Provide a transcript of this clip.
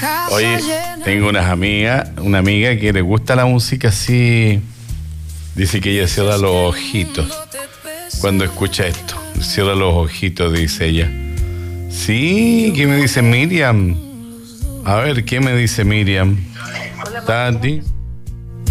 Oye, tengo una amiga que le gusta la música así. Dice que ella cierra los ojitos cuando escucha esto. Cierra los ojitos, dice ella. Sí, ¿qué me dice Miriam? A ver, ¿qué me dice Miriam? Tati.